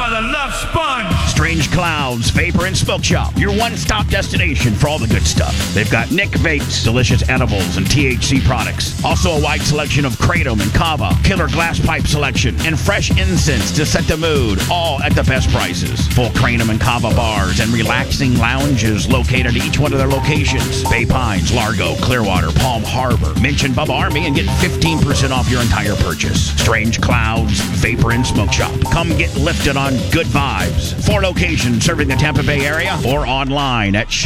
Bubba the Love Sponge. Strange Clouds Vapor and Smoke Shop, your one-stop destination for all the good stuff. They've got Nick Vapes, delicious edibles and THC products. Also a wide selection of Kratom and Kava, killer glass pipe selection, and fresh incense to set the mood, all at the best prices. Full Kratom and Kava bars and relaxing lounges located at each one of their locations. Bay Pines, Largo, Clearwater, Palm Harbor. Mention Bubba Army and get 15% off your entire purchase. Strange Clouds Vapor and Smoke Shop. Come get lifted on good vibes. 4 locations serving the Tampa Bay area or online at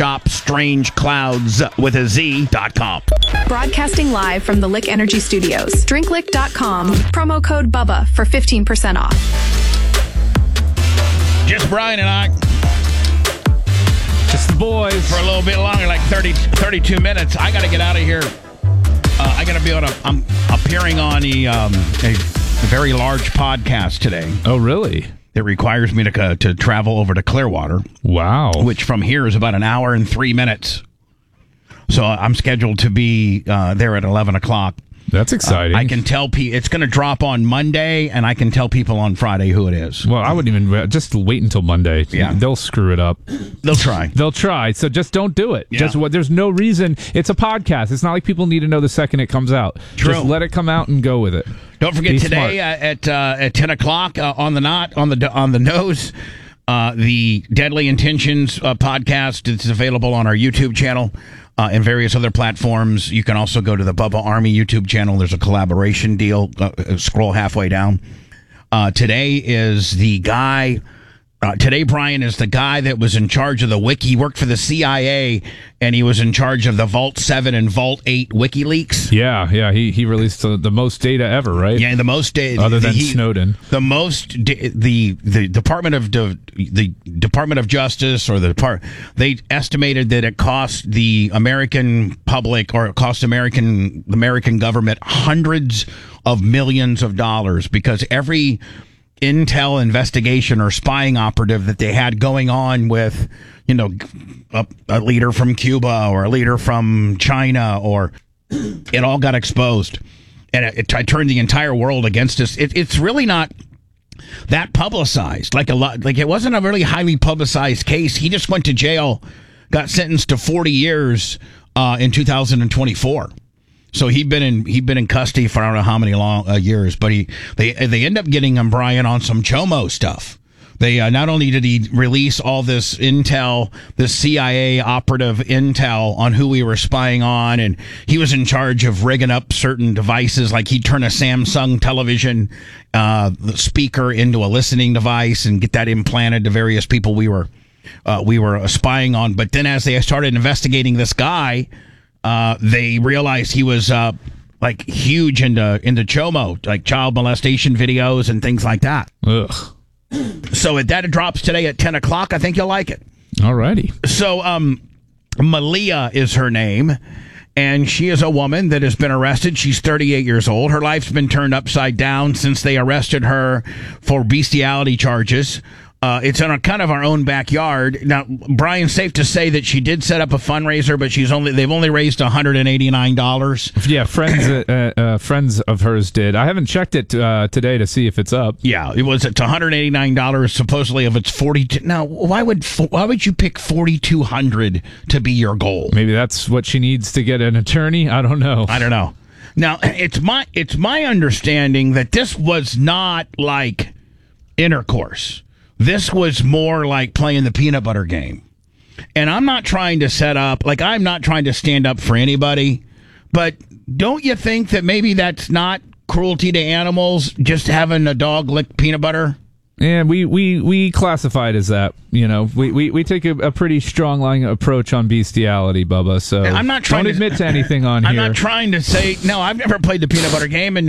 shopstrangeclouds.com. Broadcasting live from the Lick Energy Studios. Drinklick.com. Promo code BUBBA for 15% off. Just Brian and I. Just the boys. For a little bit longer, like 32 minutes. I got to get out of here. I got to be I'm appearing on a very large podcast today. Oh, really? It requires me to travel over to Clearwater. Wow. Which from here is about an hour and 3 minutes. So I'm scheduled to be there at 11 o'clock. That's exciting. I can tell people it's going to drop on Monday, and I can tell people on Friday who it is. Well, I wouldn't even just wait until Monday. Yeah. They'll screw it up. They'll try. They'll try. So just don't do it. Yeah. There's no reason. It's a podcast. It's not like people need to know the second it comes out. True. Just let it come out and go with it. Don't forget Be today at 10 o'clock on the nose. The Deadly Intentions podcast is available on our YouTube channel and various other platforms. You can also go to the Bubba Army YouTube channel. There's a collaboration deal. Scroll halfway down. Today is the guy. Today, Brian is the guy that was in charge of the wiki. He worked for the CIA, and he was in charge of the Vault 7 and Vault 8 WikiLeaks. Yeah. He released the most data ever, right? Yeah, the most data other than Snowden. The most the Department of Justice or they estimated that it cost the American public or it cost the American government hundreds of millions of dollars because every intel investigation or spying operative that they had going on with, a leader from Cuba or a leader from China, or it all got exposed, and it turned the entire world against us. It's really not that publicized. Like it wasn't a really highly publicized case. He just went to jail, got sentenced to 40 years in 2024. So he'd been in custody for I don't know how many years, but they end up getting him, Brian, on some Chomo stuff. They not only did he release all this intel, this CIA operative intel on who we were spying on, and he was in charge of rigging up certain devices, like he'd turn a Samsung television the speaker into a listening device and get that implanted to various people we were spying on. But then as they started investigating this guy, they realized he was like huge into Chomo, like child molestation videos and things like that. Ugh. So that drops today at 10 o'clock. I think you'll like it. Alrighty. So Malia is her name, and she is a woman that has been arrested. She's 38 years old. Her life's been turned upside down since they arrested her for bestiality charges. It's in kind of our own backyard. Now, Brian, safe to say that she did set up a fundraiser, but they've only raised $189. Yeah, friends of hers did. I haven't checked it today to see if it's up. Yeah, it's $189 supposedly of its 42. Now, why would you pick 4,200 to be your goal? Maybe that's what she needs to get an attorney. I don't know. Now, it's my understanding that this was not like intercourse. This was more like playing the peanut butter game. And I'm not trying to I'm not trying to stand up for anybody, but don't you think that maybe that's not cruelty to animals, just having a dog lick peanut butter? Yeah, we classify it as that. We take a pretty strong line approach on bestiality, Bubba. So I'm not trying don't admit to anything on here. I'm not trying to say no. I've never played the peanut butter game,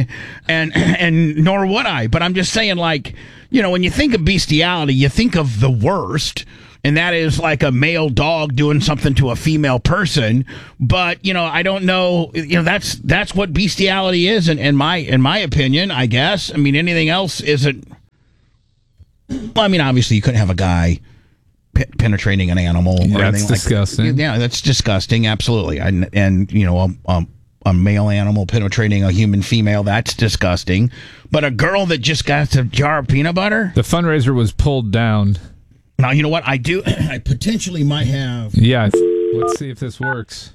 and nor would I. But I'm just saying, when you think of bestiality, you think of the worst. And that is like a male dog doing something to a female person. But, I don't know, that's what bestiality is in my opinion, I guess. I mean, anything else isn't. Well, I mean, obviously you couldn't have a guy penetrating an animal or anything that's disgusting. Yeah, that's disgusting. Absolutely. And a a male animal penetrating a human female. That's disgusting. But a girl that just got a jar of peanut butter? The fundraiser was pulled down. Now, you know what? I potentially might have. Yeah, let's see if this works.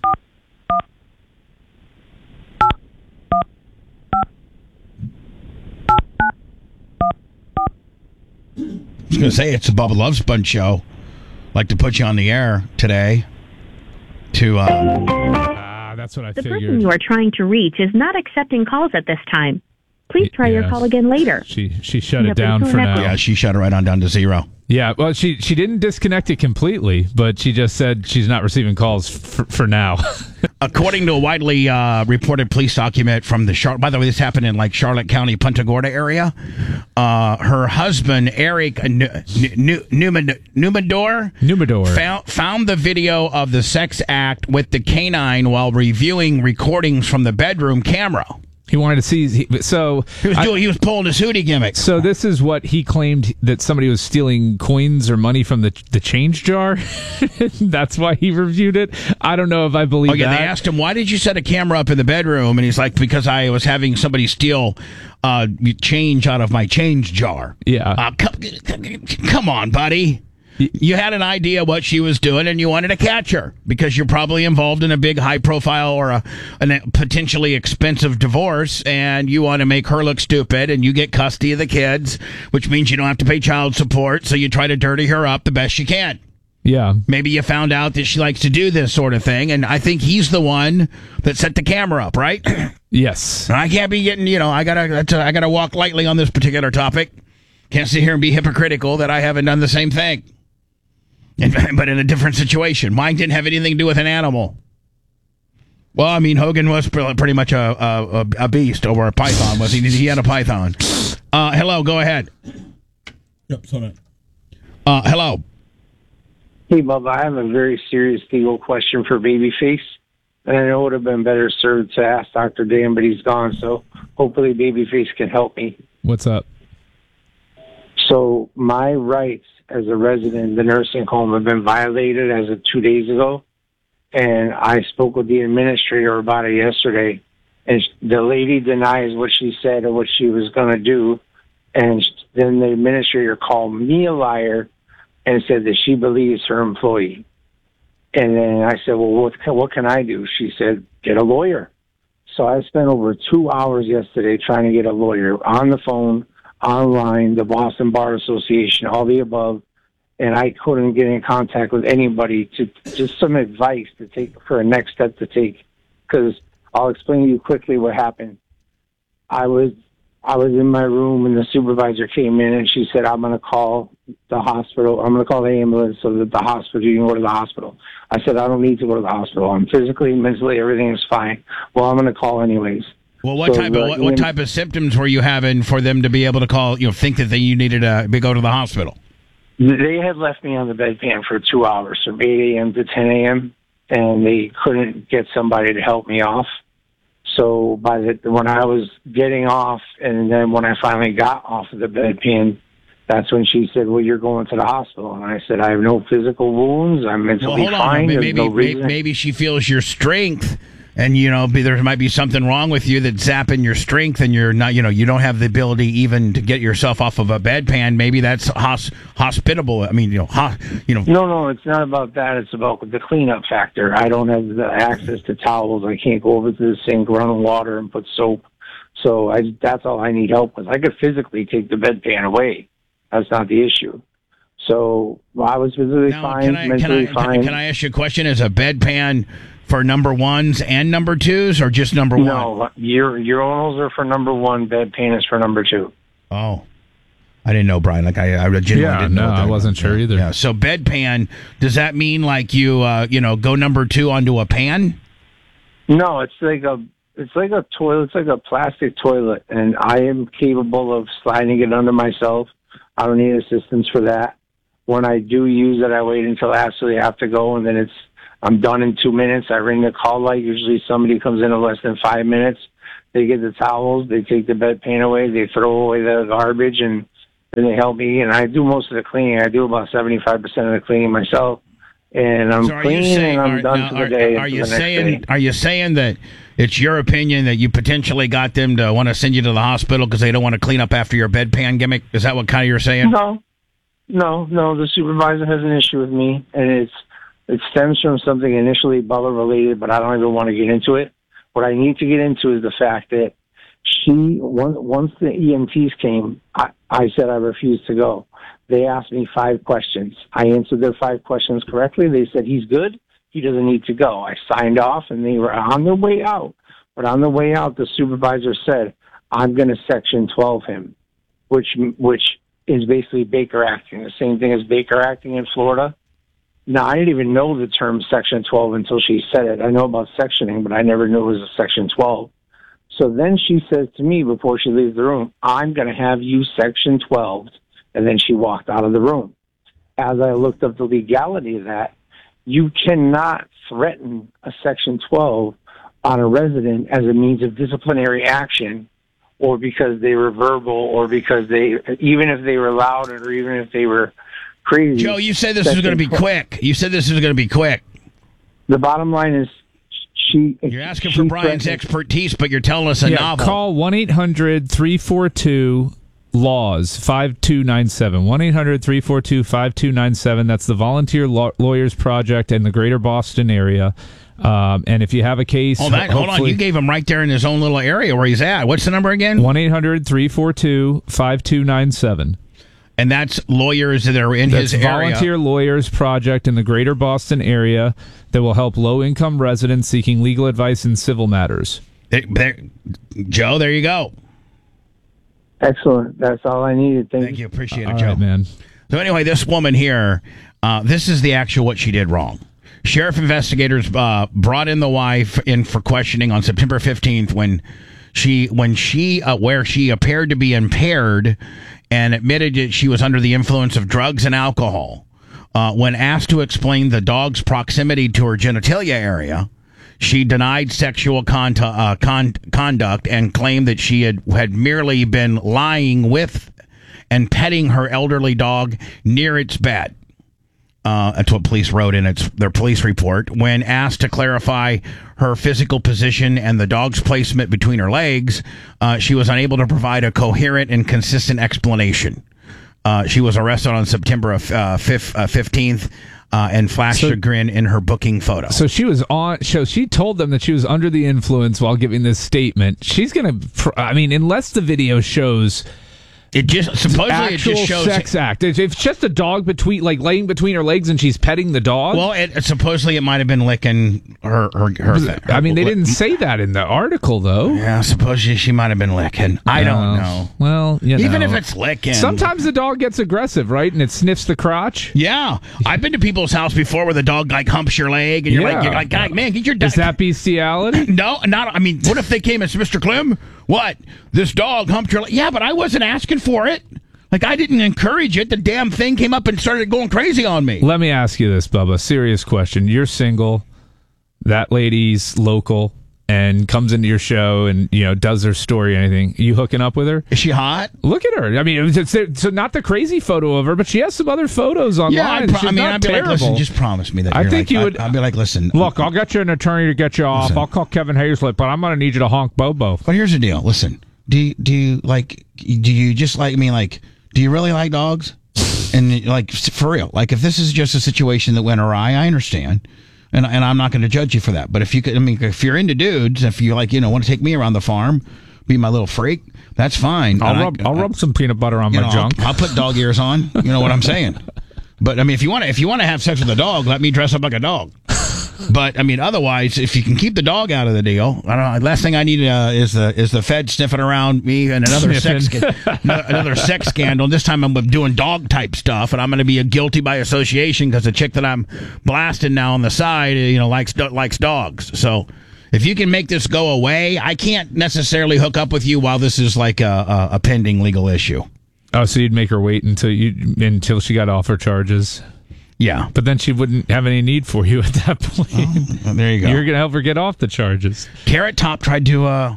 I was going to say, it's the Bubba Love Sponge show. Like to put you on the air today to... that's what I The figured. person you are trying to reach is not accepting calls at this time. Please try your call again later. She shut it down for now. Yeah, she shut it right on down to zero. Yeah, well, she didn't disconnect it completely, but she just said she's not receiving calls for now. According to a widely reported police document from the Charlotte, by the way, this happened in like Charlotte County, Punta Gorda area. Her husband, Eric Numador, found the video of the sex act with the canine while reviewing recordings from the bedroom camera. He wanted to see. He was pulling his hootie gimmick. So this is what he claimed, that somebody was stealing coins or money from the change jar. That's why he reviewed it. I don't know if I believe that. They asked him, why did you set a camera up in the bedroom? And he's like, because I was having somebody steal change out of my change jar. Yeah. Come on, buddy. You had an idea what she was doing, and you wanted to catch her because you're probably involved in a big, high-profile or a potentially expensive divorce, and you want to make her look stupid, and you get custody of the kids, which means you don't have to pay child support, so you try to dirty her up the best you can. Yeah. Maybe you found out that she likes to do this sort of thing, and I think he's the one that set the camera up, right? Yes. I can't be getting, I gotta walk lightly on this particular topic. Can't sit here and be hypocritical that I haven't done the same thing. But in a different situation. Mine didn't have anything to do with an animal. Well, I mean, Hogan was pretty much a beast, or a python, was he? He had a python. Hello, go ahead. Yep, hold on. Hello. Hey, Bubba, I have a very serious legal question for Babyface. And I know it would have been better served to ask Dr. Dan, but he's gone, so hopefully Babyface can help me. What's up? So my rights as a resident of the nursing home have been violated as of 2 days ago. And I spoke with the administrator about it yesterday. And the lady denies what she said or what she was going to do. And then the administrator called me a liar and said that she believes her employee. And then I said, well, what can I do? She said, get a lawyer. So I spent over 2 hours yesterday trying to get a lawyer on the phone, online, the Boston Bar Association, all the above, and I couldn't get in contact with anybody to just some advice to take for a next step to take. Because I'll explain to you quickly what happened. I was in my room and the supervisor came in and she said, I'm going to call the hospital. I'm going to call the ambulance so that the hospital, you can go to the hospital. I said, I don't need to go to the hospital. I'm physically, mentally, everything is fine. Well, I'm going to call anyways. Well, what type of symptoms were you having for them to be able to call, think that you needed to go to the hospital? They had left me on the bedpan for 2 hours, from 8 a.m. to 10 a.m., and they couldn't get somebody to help me off. So when I was getting off, and then when I finally got off of the bedpan, that's when she said, well, you're going to the hospital. And I said, I have no physical wounds. I'm mentally fine. Maybe she feels your strength. And, there might be something wrong with you that's zapping your strength and you're not, you don't have the ability even to get yourself off of a bedpan. Maybe that's hospitable. I mean, No, it's not about that. It's about the cleanup factor. I don't have the access to towels. I can't go over to the sink, run water, and put soap. So that's all I need help with. I could physically take the bedpan away. That's not the issue. So I was physically fine, mentally fine. Can I ask you a question? Is a bedpan for number ones and number twos, or just number one? No, urinals are for number one. Bedpan is for number two. Oh, I didn't know, Brian. Like I genuinely didn't know. I wasn't sure either. Yeah. So bedpan, does that mean like you go number two onto a pan? No, it's like a toilet. It's like a plastic toilet, and I am capable of sliding it under myself. I don't need assistance for that. When I do use it, I wait until I absolutely have to go, and then I'm done in 2 minutes. I ring the call light. Usually somebody comes in less than 5 minutes. They get the towels. They take the bedpan away. They throw away the garbage, and then they help me. And I do most of the cleaning. I do about 75% of the cleaning myself. And I'm So clean and I'm done for the day. Are you saying that it's your opinion that you potentially got them to want to send you to the hospital because they don't want to clean up after your bedpan gimmick? Is that what kind of you're saying? No. The supervisor has an issue with me, and it stems from something initially Bubba related, but I don't even want to get into it. What I need to get into is the fact that once the EMTs came, I said I refused to go. They asked me 5 questions. I answered their 5 questions correctly. They said, he's good. He doesn't need to go. I signed off, and they were on their way out. But on the way out, the supervisor said, I'm going to Section 12 him, which is basically Baker acting, the same thing as Baker acting in Florida. Now, I didn't even know the term Section 12 until she said it. I know about sectioning, but I never knew it was a Section 12. So then she says to me before she leaves the room, I'm going to have you Section 12. And then she walked out of the room. As I looked up the legality of that, you cannot threaten a Section 12 on a resident as a means of disciplinary action, or because they were verbal, or because even if they were loud, or even if they were crazy. Joe, you said this was going to be quick. You said this was going to be quick. The bottom line is, you're asking for Brian's expertise, but you're telling us a novel. Call 1-800-342-LAWS 5297. 1-800-342-5297. That's the Volunteer Lawyers Project in the Greater Boston area. And if you have a case, hold on, you gave him right there in his own little area where he's at. What's the number again? 1-800-342-5297. And that's lawyers that are in his area. Volunteer Lawyers Project in the Greater Boston area that will help low-income residents seeking legal advice in civil matters. Joe, there you go. Excellent. That's all I needed. Thank you. Appreciate it, Joe. Right, man. So anyway, this woman here, this is the actual what she did wrong. Sheriff investigators brought in the wife in for questioning on September 15th when she appeared to be impaired and admitted that she was under the influence of drugs and alcohol. When asked to explain the dog's proximity to her genitalia area, she denied sexual conduct and claimed that she had merely been lying with and petting her elderly dog near its bed. That's what police wrote in their police report. When asked to clarify her physical position and the dog's placement between her legs, she was unable to provide a coherent and consistent explanation. She was arrested on September 15th and flashed a grin in her booking photo. So she was on. So she told them that she was under the influence while giving this statement. She's going to, unless the video shows... It just supposedly actual it just shows sex act. If it's just a dog laying between her legs and she's petting the dog. Well, supposedly it might have been licking her I mean, they didn't say that in the article, though. Yeah, supposedly she might have been licking. I don't know. Well, even if it's licking, sometimes the dog gets aggressive, right? And it sniffs the crotch. Yeah, I've been to people's house before where the dog humps your leg, and you're like, God, man, get your dog. Is that bestiality? No, not. I mean, what if they came and said, Mr. Clem, what? This dog humped your leg? Yeah, but I wasn't asking for it. Like, I didn't encourage it. The damn thing came up and started going crazy on me. Let me ask you this, Bubba. Serious question. You're single. That lady's local and comes into your show and, does her story or anything. You hooking up with her? Is she hot? Look at her. I mean, so not the crazy photo of her, but she has some other photos online. Yeah, I'd be terrible. like, listen, just promise me that I think you would. I'd be like, listen. Look, I'll get you an attorney to get you off. I'll call Kevin Hazlett, but I'm going to need you to honk Bobo. But here's the deal. Listen, do you just like me? Like, do you really like dogs? And like, for real, like, if this is just a situation that went awry, I understand. And I'm not going to judge you for that. But if if you're into dudes, if you want to take me around the farm, be my little freak, that's fine. I'll rub some peanut butter on my junk. I'll put dog ears on. You know what I'm saying? But if you want to have sex with a dog, let me dress up like a dog. But otherwise, if you can keep the dog out of the deal, I don't know. Last thing I need is the Fed sniffing around me and another sex scandal. This time I'm doing dog type stuff, and I'm going to be guilty by association because the chick that I'm blasting now on the side, likes dogs. So if you can make this go away, I can't necessarily hook up with you while this is like a pending legal issue. Oh, so you'd make her wait until she got off her charges. Yeah. But then she wouldn't have any need for you at that point. There you go. You're going to help her get off the charges. Carrot Top tried to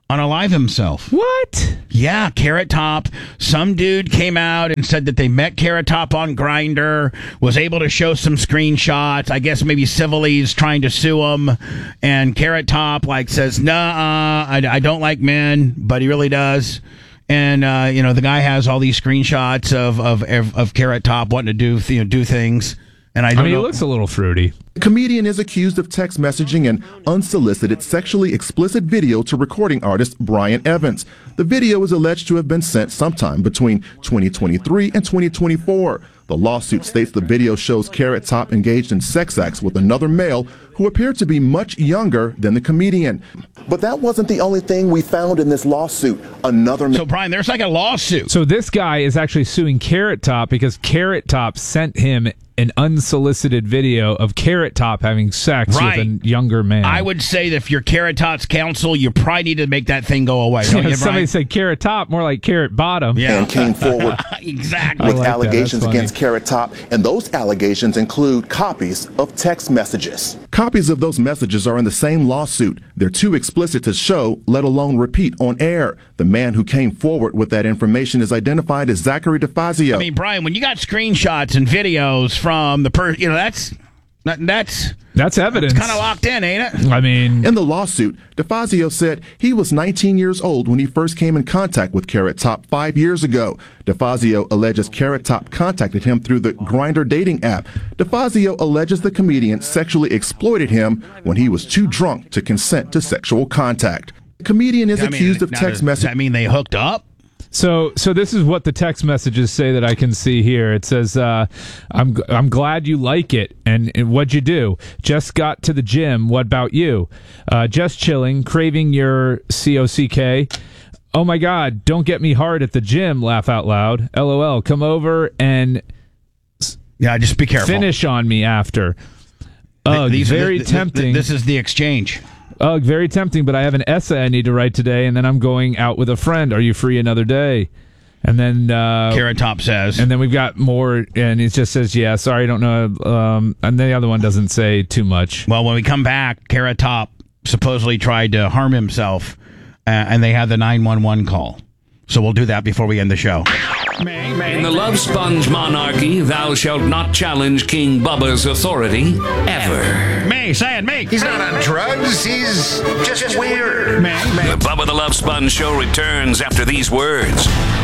Unalive himself. What? Yeah, Carrot Top. Some dude came out and said that they met Carrot Top on Grindr, was able to show some screenshots. I guess maybe Civily's trying to sue him. And Carrot Top says, nah, I don't like men, but he really does. And, the guy has all these screenshots of Carrot Top wanting to do things. And I mean, he looks a little fruity. The comedian is accused of text messaging an unsolicited sexually explicit video to recording artist Brian Evans. The video is alleged to have been sent sometime between 2023 and 2024. The lawsuit states the video shows Carrot Top engaged in sex acts with another male who appeared to be much younger than the comedian. But that wasn't the only thing we found in this lawsuit. So, Brian, there's a lawsuit. So this guy is actually suing Carrot Top because Carrot Top sent him an unsolicited video of Carrot Top having sex with a younger man. I would say that if you're Carrot Top's counsel, you probably need to make that thing go away. Somebody said Carrot Top, more like Carrot Bottom. Yeah. And came forward exactly with allegations against Carrot Top, and those allegations include copies of text messages. Copies of those messages are in the same lawsuit. They're too explicit to show, let alone repeat on air. The man who came forward with that information is identified as Zachary DeFazio. I mean, Brian, when you got screenshots and videos from the person, that's evidence. It's kind of locked in, ain't it? I mean, in the lawsuit, DeFazio said he was 19 years old when he first came in contact with Carrot Top 5 years ago. DeFazio alleges Carrot Top contacted him through the Grindr dating app. DeFazio alleges the comedian sexually exploited him when he was too drunk to consent to sexual contact. The comedian is accused of text messaging. Does that mean they hooked up? So this is what the text messages say that I can see here. It says, I'm glad you like it. And what'd you do? Just got to the gym. What about you? Just chilling, craving your COCK. Oh my God, don't get me hard at the gym. Laugh out loud. LOL. Come over and just be careful. Finish on me after. Very tempting. This is the exchange. Very tempting, but I have an essay I need to write today, and then I'm going out with a friend. Are you free another day? And then Carrot Top says. And then we've got more, and it just says, yeah, sorry, I don't know. And the other one doesn't say too much. Well, when we come back, Carrot Top supposedly tried to harm himself, and they had the 911 call. So we'll do that before we end the show. In the Love Sponge monarchy, thou shalt not challenge King Bubba's authority, ever. May, say it, May. He's not on drugs, he's just weird. The Bubba the Love Sponge show returns after these words.